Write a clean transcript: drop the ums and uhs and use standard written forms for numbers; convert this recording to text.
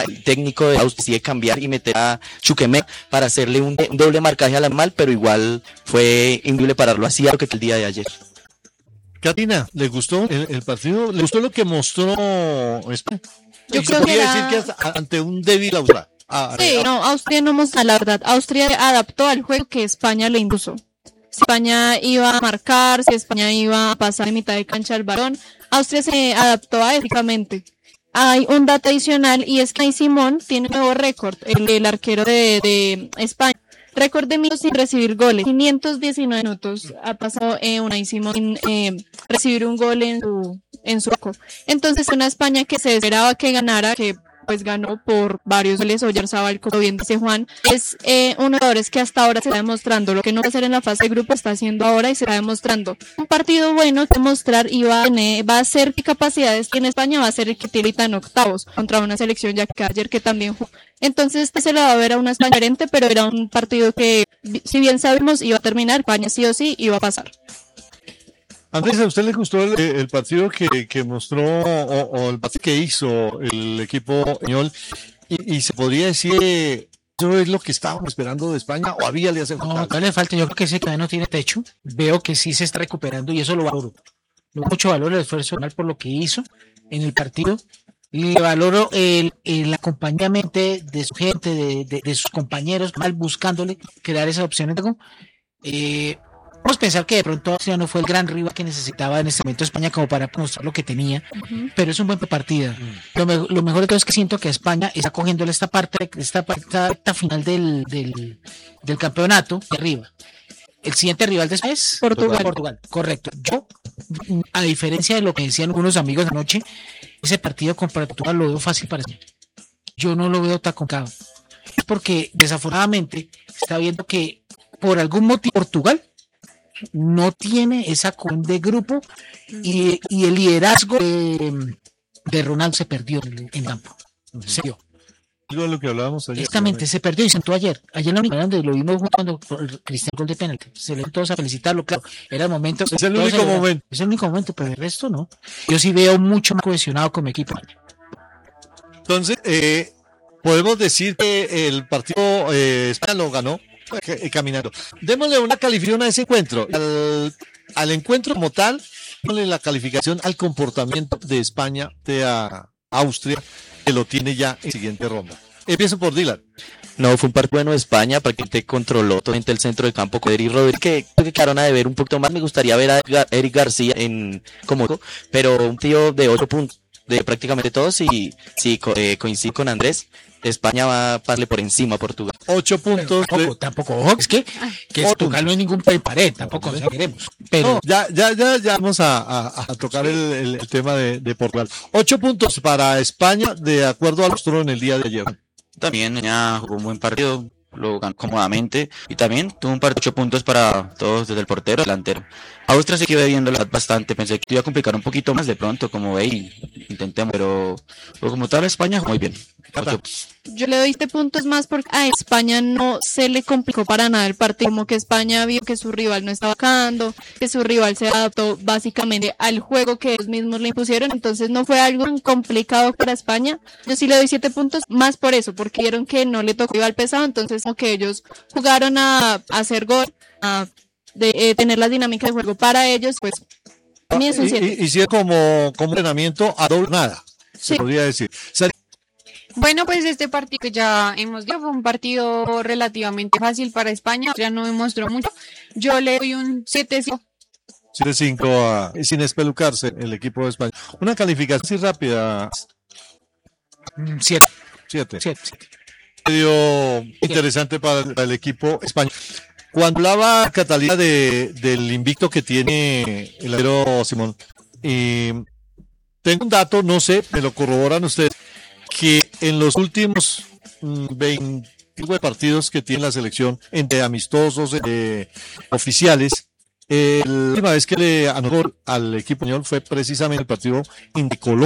el técnico de Austria decide cambiar y meter a Chukwuemeka para hacerle un doble marcaje a la mal, pero igual fue imposible pararlo así algo que el día de ayer. Catina, ¿le gustó el partido? ¿Le gustó lo que mostró España? Yo Se creo que podría decir que ante un débil Austria. Sí, no, Austria no mostró la verdad. Austria adaptó al juego que España le impuso. Si España iba a marcar, si España iba a pasar en mitad de cancha el balón, Austria se adaptó éticamente. Hay un dato adicional y es que Unai Simón tiene un nuevo récord, el arquero de España. Récord de minutos sin recibir goles. 519 minutos ha pasado Unai Simón sin recibir un gol en su arco. Entonces una España que se esperaba que ganara, que pues ganó por varios goles. Oyarzabal, como bien dice Juan, es uno de los jugadores que hasta ahora se está demostrando lo que no va a hacer en la fase de grupo, está haciendo ahora y se está demostrando. Un partido bueno que mostrar y va a ser qué capacidades tiene España, va a ser el que tiene en octavos contra una selección ya que ayer que también jugó. Entonces se le va a ver a una España diferente, pero era un partido que, si bien sabemos, iba a terminar, España sí o sí iba a pasar. Andrés, ¿a usted le gustó el partido que mostró o el partido que hizo el equipo español? Y se podría decir que eso es lo que estábamos esperando de España, o había le hace falta. No le falta, yo creo que ese todavía no tiene techo. Veo que sí se está recuperando y eso lo valoro. Mucho valor el esfuerzo por lo que hizo en el partido. Y valoro el acompañamiento de su gente, de sus compañeros, mal buscándole crear esas opciones. Vamos a pensar que de pronto Austria no fue el gran rival que necesitaba en este momento España como para mostrar lo que tenía, pero es un buen partido. Lo mejor de todo es que siento que España está cogiendo esta parte final del campeonato de arriba. El siguiente rival de España es Portugal. Correcto. Yo, a diferencia de lo que decían algunos amigos anoche, ese partido con Portugal lo veo fácil para España. Yo no lo veo tan complicado. Porque desafortunadamente está viendo que por algún motivo Portugal no tiene esa cohesión de grupo y el liderazgo de Ronaldo se perdió en el campo. Se dio. Algo de lo que hablábamos ayer. Exactamente, se perdió y sentó ayer. Ayer en la unidad donde lo vimos cuando Cristiano gol de penalti. Se le dio todos a felicitarlo, claro. Era el momento. Es el único momento. Es el único momento, pero el resto no. Yo sí veo mucho más cohesionado como equipo. Entonces, podemos decir que el partido España lo ganó caminando. Démosle una calificación a ese encuentro. Al encuentro como tal, démosle la calificación al comportamiento de España de Austria, que lo tiene ya en siguiente ronda. Empiezo por Dylan. No, fue un partido bueno de España, prácticamente controló totalmente el centro del campo con Eric Rodríguez, que quedaron a deber un poquito más. Me gustaría ver a Eric García como, pero un tío de 8 puntos de prácticamente todos, y sí, coincido con Andrés. España va a darle por encima a Portugal. 8 puntos. Tampoco, ojo, es que Portugal no es ningún pared, tampoco nos queremos. Pero no, ya vamos a tocar el tema de Portugal. 8 puntos para España, de acuerdo al rostro en el día de ayer. También ya jugó un buen partido, lo ganó cómodamente, y también tuvo un par de 8 puntos para todos, desde el portero al delantero. Austria se quedó viendo bastante, pensé que iba a complicar un poquito más de pronto, como veis, intentemos, pero como tal España muy bien. Yo le doy 7 puntos más porque a España no se le complicó para nada el partido, como que España vio que su rival no estaba ganando, que su rival se adaptó básicamente al juego que ellos mismos le impusieron, entonces no fue algo tan complicado para España. Yo sí le doy 7 puntos más por eso, porque vieron que no le tocó rival pesado, entonces como que ellos jugaron a hacer gol, a tener las dinámicas de juego para ellos, pues a mí es un 7. Y si es como entrenamiento a doble nada, se podría decir. Bueno, pues este partido que ya hemos visto fue un partido relativamente fácil para España, ya no demostró mucho. Yo le doy un 7-5. 7-5 sin espelucarse el equipo de España. Una calificación así rápida. 7. 7. Medio interesante para el equipo español. Cuando hablaba Catalina del invicto que tiene el arquero Simón, tengo un dato, no sé, me lo corroboran ustedes, que en los últimos 20 partidos que tiene la selección entre amistosos oficiales, la última vez que le anotó al equipo español fue precisamente el partido en Colombia.